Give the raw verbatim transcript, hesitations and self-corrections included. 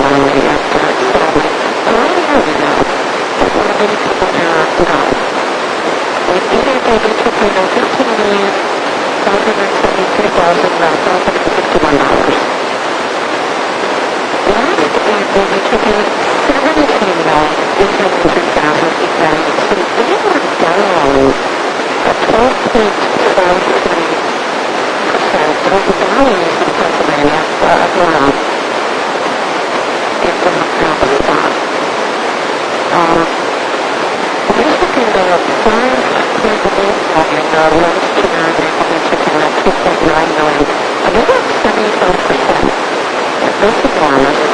normally after study. So I don't know, you know, that's what many people now know. With either they discipline of fifteen million, five hundred seventy-three thousand, five hundred fifty-one dollars. The audit and the discipline seventy-three million, eight hundred three thousand, eight hundred six. They were down a twelve point four three percent of the values in Pennsylvania uh, abroad. It's a property stock. Um, Michigan, there are five point eight million uh, loans to non-residential tenants, two point nine million. I mean, that's seventy-five percent. That's enormous.